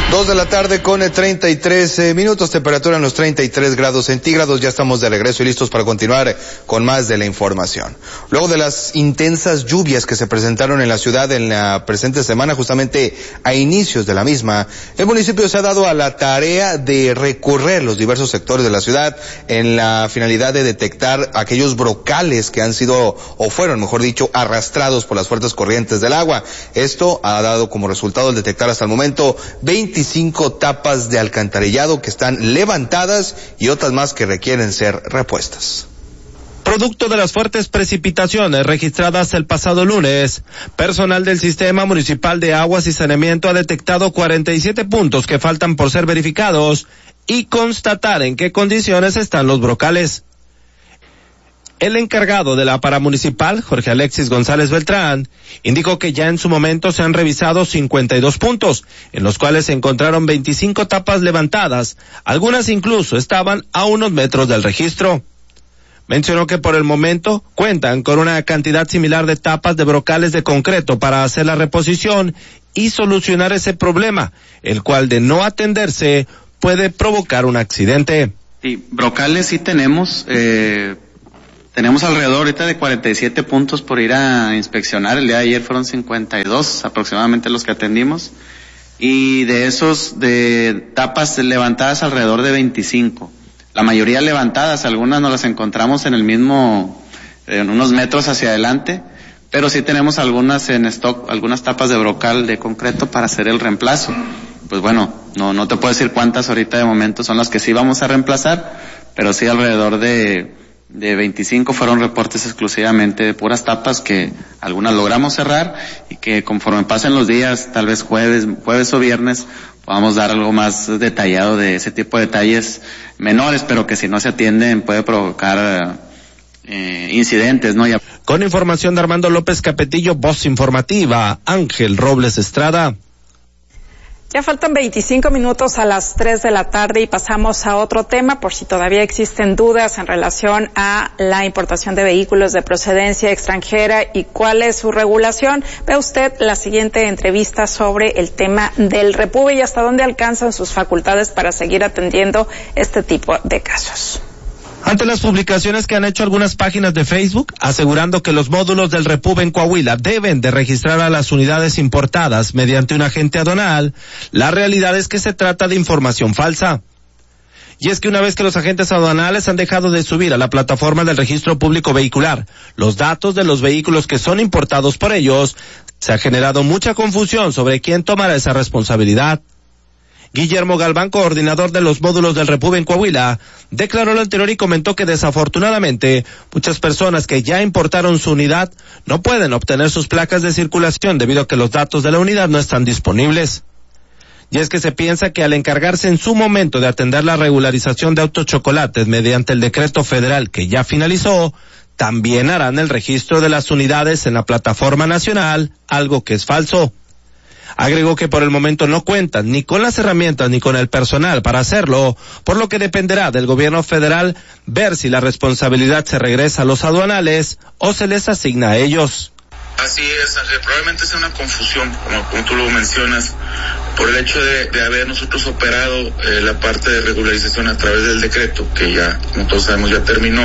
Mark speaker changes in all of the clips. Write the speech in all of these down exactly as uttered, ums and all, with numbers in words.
Speaker 1: Dos de la tarde con treinta y tres minutos, temperatura en los treinta y tres grados centígrados. Ya estamos de regreso y listos para continuar con más de la información. Luego de las intensas lluvias que se presentaron en la ciudad en la presente semana, justamente a inicios de la misma, el municipio se ha dado a la tarea de recorrer los diversos sectores de la ciudad en la finalidad de detectar aquellos brocales que han sido, o fueron, mejor dicho, arrastrados por las fuertes corrientes del agua. Esto ha dado como resultado el detectar hasta el momento veinticinco tapas de alcantarillado que están levantadas y otras más que requieren ser repuestas.
Speaker 2: Producto de las fuertes precipitaciones registradas el pasado lunes, personal del Sistema Municipal de Aguas y Saneamiento ha detectado cuarenta y siete puntos que faltan por ser verificados y constatar en qué condiciones están los brocales. El encargado de la paramunicipal, Jorge Alexis González Beltrán, indicó que ya en su momento se han revisado cincuenta y dos puntos, en los cuales se encontraron veinticinco tapas levantadas, algunas incluso estaban a unos metros del registro. Mencionó que por el momento cuentan con una cantidad similar de tapas de brocales de concreto para hacer la reposición y solucionar ese problema, el cual de no atenderse puede provocar un accidente.
Speaker 3: Sí, brocales sí tenemos, eh... Tenemos alrededor ahorita de cuarenta y siete puntos por ir a inspeccionar. El día de ayer fueron cincuenta y dos aproximadamente los que atendimos. Y de esos, de tapas levantadas alrededor de veinticinco. La mayoría levantadas, algunas nos las encontramos en el mismo, en unos metros hacia adelante. Pero sí tenemos algunas en stock, algunas tapas de brocal de concreto para hacer el reemplazo. Pues bueno, no, no te puedo decir cuántas ahorita de momento son las que sí vamos a reemplazar, pero sí alrededor de... De veinticinco fueron reportes exclusivamente de puras tapas que algunas logramos cerrar y que conforme pasen los días, tal vez jueves, jueves o viernes, podamos dar algo más detallado de ese tipo de detalles menores, pero que si no se atienden puede provocar eh, incidentes, ¿no? Ya...
Speaker 2: Con información de Armando López Capetillo, voz informativa, Ángel Robles Estrada.
Speaker 4: Ya faltan veinticinco minutos a las tres de la tarde y pasamos a otro tema por si todavía existen dudas en relación a la importación de vehículos de procedencia extranjera y cuál es su regulación. Ve usted la siguiente entrevista sobre el tema del Repube y hasta dónde alcanzan sus facultades para seguir atendiendo este tipo de casos.
Speaker 2: Ante las publicaciones que han hecho algunas páginas de Facebook asegurando que los módulos del Repube en Coahuila deben de registrar a las unidades importadas mediante un agente aduanal, la realidad es que se trata de información falsa. Y es que una vez que los agentes aduanales han dejado de subir a la plataforma del registro público vehicular los datos de los vehículos que son importados por ellos, se ha generado mucha confusión sobre quién tomará esa responsabilidad. Guillermo Galván, coordinador de los módulos del Repube en Coahuila, declaró lo anterior y comentó que desafortunadamente muchas personas que ya importaron su unidad no pueden obtener sus placas de circulación debido a que los datos de la unidad no están disponibles. Y es que se piensa que al encargarse en su momento de atender la regularización de autos chocolates mediante el decreto federal que ya finalizó, también harán el registro de las unidades en la plataforma nacional, algo que es falso. Agregó que por el momento no cuentan ni con las herramientas ni con el personal para hacerlo, por lo que dependerá del gobierno federal ver si la responsabilidad se regresa a los aduanales o se les asigna a ellos.
Speaker 5: Así es, Ángel, probablemente sea una confusión, como, como tú lo mencionas, por el hecho de, de haber nosotros operado eh, la parte de regularización a través del decreto, que ya, como todos sabemos, ya terminó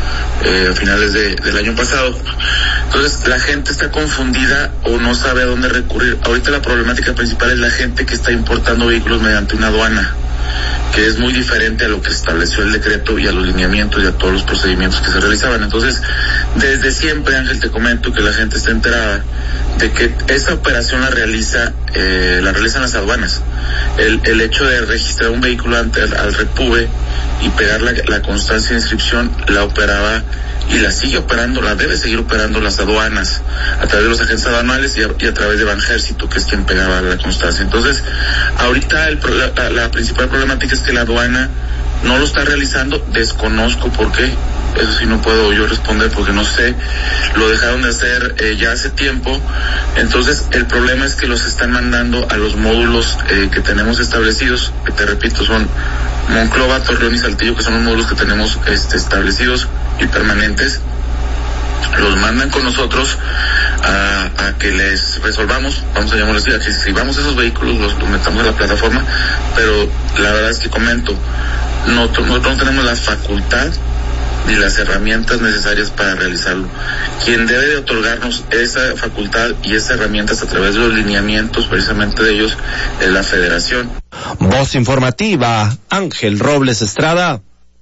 Speaker 5: eh, a finales de, del año pasado. Entonces, la gente está confundida o no sabe a dónde recurrir. Ahorita la problemática principal es la gente que está importando vehículos mediante una aduana, que es muy diferente a lo que estableció el decreto y a los lineamientos y a todos los procedimientos que se realizaban. Entonces, desde siempre, Ángel, te comento que la gente está enterada de que esa operación la realiza, eh, la realizan las aduanas. El, el hecho de registrar un vehículo ante al, al Repube y pegar la, la constancia de inscripción la operaba y la sigue operando, la debe seguir operando las aduanas a través de los agentes aduanales y a, y a través de Banjército, que es quien pegaba la constancia. Entonces, ahorita el, la, la principal problemática es que la aduana no lo está realizando, desconozco por qué, eso sí no puedo yo responder porque no sé, lo dejaron de hacer eh, ya hace tiempo. Entonces el problema es que los están mandando a los módulos eh, que tenemos establecidos, que te repito son Monclova, Torreón y Saltillo, que son los módulos que tenemos este, establecidos y permanentes. los mandan con nosotros a, a que les resolvamos, vamos a llamarlo así, a que escribamos esos vehículos, los, los metamos a la plataforma, pero la verdad es que comento, no, nosotros no tenemos la facultad ni las herramientas necesarias para realizarlo. Quien debe de otorgarnos esa facultad y esas herramientas a través de los lineamientos precisamente de ellos es la federación.
Speaker 2: Voz informativa, Ángel Robles Estrada.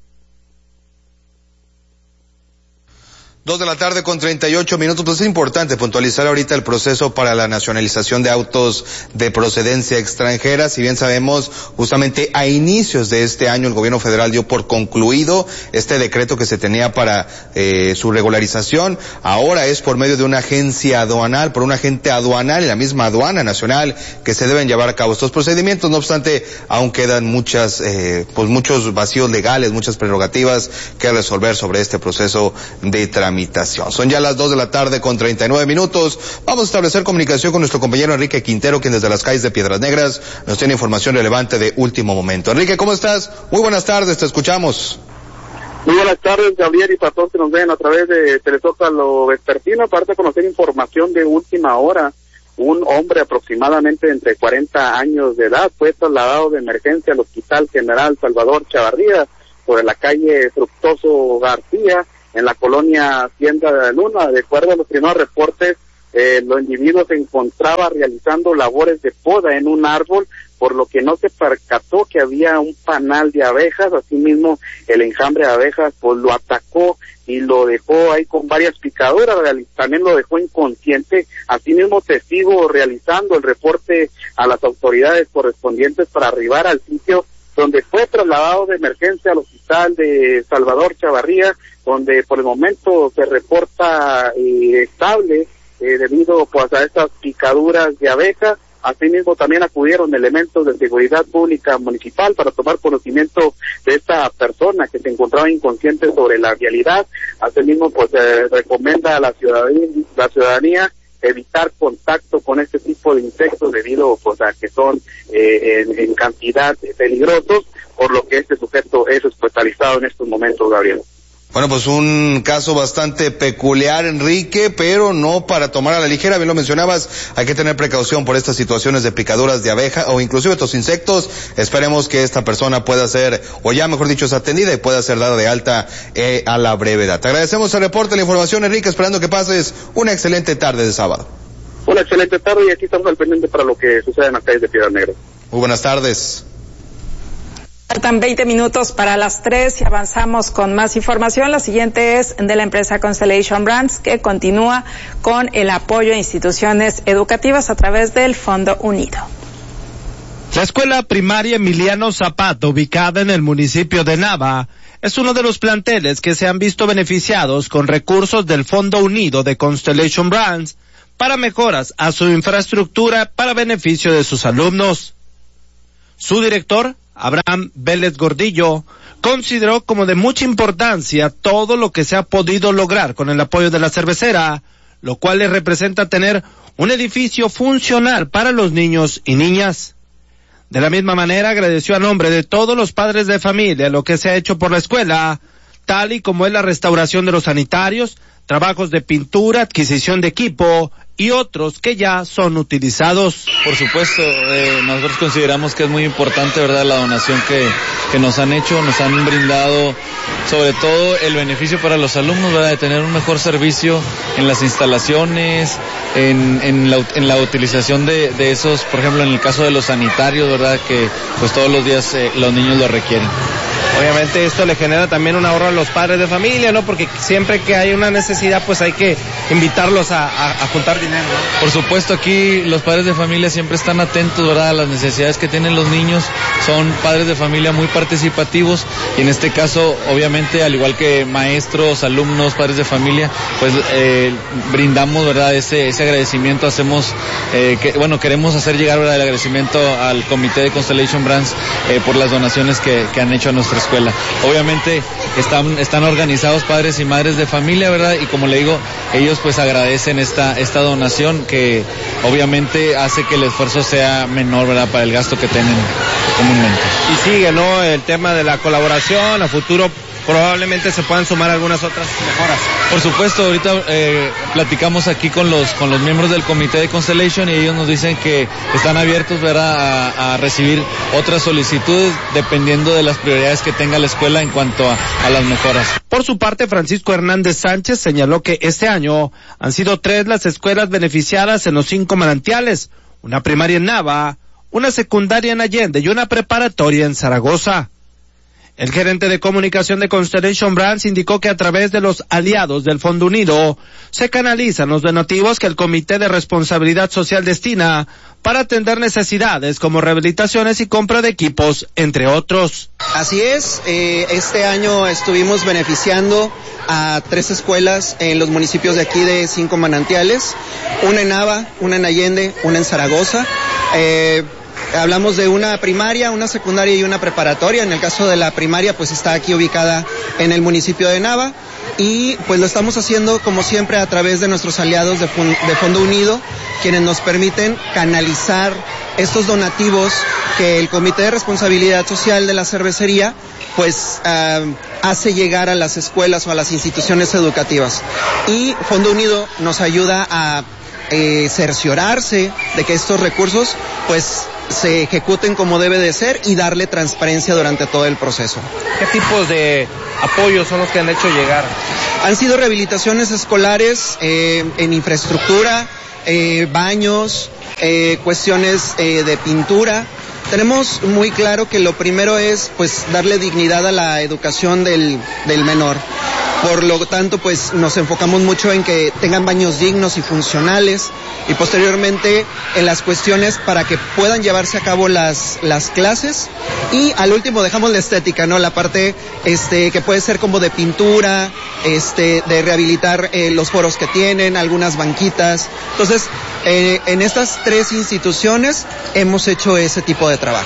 Speaker 1: Dos de la tarde con treinta y ocho minutos, pues es importante puntualizar ahorita el proceso para la nacionalización de autos de procedencia extranjera. Si bien sabemos, justamente a inicios de este año el gobierno federal dio por concluido este decreto que se tenía para eh, su regularización. Ahora es por medio de una agencia aduanal, por un agente aduanal y la misma aduana nacional que se deben llevar a cabo estos procedimientos. No obstante, aún quedan muchas, eh, pues muchos vacíos legales, muchas prerrogativas que resolver sobre este proceso de tramitación. Son ya las dos de la tarde con treinta y nueve minutos. Vamos a establecer comunicación con nuestro compañero Enrique Quintero, quien desde las calles de Piedras Negras nos tiene información relevante de último momento. Enrique, ¿cómo estás? Muy buenas tardes, te escuchamos.
Speaker 6: Muy buenas tardes, Gabriel, y para todos que nos ven a través de Telezócalo Vespertino. Aparte de conocer información de última hora, un hombre aproximadamente entre cuarenta años de edad fue trasladado de emergencia al Hospital General Salvador Chavarría sobre la calle Fructuoso García, en la colonia Hacienda de la Luna. De acuerdo a los primeros reportes, eh, los individuos se encontraba realizando labores de poda en un árbol, por lo que no se percató que había un panal de abejas. Asimismo, el enjambre de abejas pues lo atacó y lo dejó ahí con varias picaduras, también lo dejó inconsciente. Asimismo, testigo realizando el reporte a las autoridades correspondientes para arribar al sitio donde fue trasladado de emergencia al Hospital de Salvador Chavarría, donde por el momento se reporta eh, estable eh, debido pues a estas picaduras de abeja. Asimismo también acudieron elementos de seguridad pública municipal para tomar conocimiento de esta persona que se encontraba inconsciente sobre la vialidad. Asimismo pues eh, recomienda a la ciudadanía, la ciudadanía evitar contacto con este tipo de insectos debido pues a que son eh, en, en cantidad peligrosos, por lo que este sujeto es hospitalizado en estos momentos, Gabriel.
Speaker 1: Bueno, pues un caso bastante peculiar, Enrique, pero no para tomar a la ligera. Bien lo mencionabas, hay que tener precaución por estas situaciones de picaduras de abeja o inclusive estos insectos. Esperemos que esta persona pueda ser, o ya mejor dicho, es atendida y pueda ser dada de alta eh, a la brevedad. Te agradecemos el reporte, la información, Enrique, esperando que pases una excelente tarde de sábado.
Speaker 6: Una excelente tarde y aquí estamos al pendiente para lo que sucede en las calles de Piedras Negras.
Speaker 1: Muy buenas tardes.
Speaker 4: Faltan veinte minutos para las tres y avanzamos con más información. La siguiente es de la empresa Constellation Brands, que continúa con el apoyo a instituciones educativas a través del Fondo Unido.
Speaker 2: La escuela primaria Emiliano Zapata, ubicada en el municipio de Nava, es uno de los planteles que se han visto beneficiados con recursos del Fondo Unido de Constellation Brands para mejoras a su infraestructura para beneficio de sus alumnos. Su director, Abraham Vélez Gordillo, consideró como de mucha importancia todo lo que se ha podido lograr con el apoyo de la cervecera, lo cual le representa tener un edificio funcional para los niños y niñas. De la misma manera, agradeció a nombre de todos los padres de familia lo que se ha hecho por la escuela, tal y como es la restauración de los sanitarios, trabajos de pintura, adquisición de equipo y otros que ya son utilizados.
Speaker 7: Por supuesto, eh, nosotros consideramos que es muy importante, ¿verdad?, la donación que, que nos han hecho, nos han brindado sobre todo el beneficio para los alumnos, ¿verdad?, de tener un mejor servicio en las instalaciones, en, en, la, en la utilización de, de esos, por ejemplo, en el caso de los sanitarios, ¿verdad?, que pues todos los días eh, los niños lo requieren.
Speaker 2: Obviamente esto le genera también un ahorro a los padres de familia, ¿no? Porque siempre que hay una necesidad, pues hay que invitarlos a, a, a juntar dinero, ¿no?
Speaker 7: Por supuesto, aquí los padres de familia siempre están atentos, ¿verdad?, a las necesidades que tienen los niños. Son padres de familia muy participativos y en este caso, obviamente, al igual que maestros, alumnos, padres de familia, pues eh, brindamos, ¿verdad?, ese, ese agradecimiento. Hacemos, eh, que, bueno, queremos hacer llegar, ¿verdad?, el agradecimiento al comité de Constellation Brands eh, por las donaciones que, que han hecho a nuestra escuela. Obviamente están, están organizados padres y madres de familia, ¿verdad? Y como le digo, ellos pues agradecen esta, esta donación que obviamente hace que el esfuerzo sea menor, ¿verdad?, para el gasto que tienen comúnmente.
Speaker 2: Y sigue, ¿no?, el tema de la colaboración, a futuro probablemente se puedan sumar algunas otras mejoras.
Speaker 7: Por supuesto, ahorita eh, platicamos aquí con los con los miembros del comité de Constellation y ellos nos dicen que están abiertos, ¿verdad?, a, a recibir otras solicitudes dependiendo de las prioridades que tenga la escuela en cuanto a, a las mejoras.
Speaker 2: Por su parte, Francisco Hernández Sánchez señaló que este año han sido tres las escuelas beneficiadas en los cinco manantiales, una primaria en Nava, una secundaria en Allende y una preparatoria en Zaragoza. El gerente de comunicación de Constellation Brands indicó que a través de los aliados del Fondo Unido se canalizan los donativos que el Comité de Responsabilidad Social destina para atender necesidades como rehabilitaciones y compra de equipos, entre otros.
Speaker 8: Así es, eh, este año estuvimos beneficiando a tres escuelas en los municipios de aquí de Cinco Manantiales, una en Nava, una en Allende, una en Zaragoza. Eh, Hablamos de una primaria, una secundaria y una preparatoria. En el caso de la primaria, pues está aquí ubicada en el municipio de Nava y pues lo estamos haciendo como siempre a través de nuestros aliados de, Fund- de Fondo Unido, quienes nos permiten canalizar estos donativos que el Comité de Responsabilidad Social de la Cervecería pues uh, hace llegar a las escuelas o a las instituciones educativas. Y Fondo Unido nos ayuda a eh, cerciorarse de que estos recursos pues se ejecuten como debe de ser y darle transparencia durante todo el proceso.
Speaker 2: ¿Qué tipos de apoyos son los que han hecho llegar?
Speaker 8: Han sido rehabilitaciones escolares eh, en infraestructura, eh, baños, eh, cuestiones eh, de pintura. Tenemos muy claro que lo primero es pues darle dignidad a la educación del, del menor. Por lo tanto, pues nos enfocamos mucho en que tengan baños dignos y funcionales y posteriormente en las cuestiones para que puedan llevarse a cabo las, las clases. Y al último dejamos la estética, ¿no? La parte este que puede ser como de pintura, este de rehabilitar eh, los foros que tienen, algunas banquitas. Entonces, eh, en estas tres instituciones hemos hecho ese tipo de trabajo.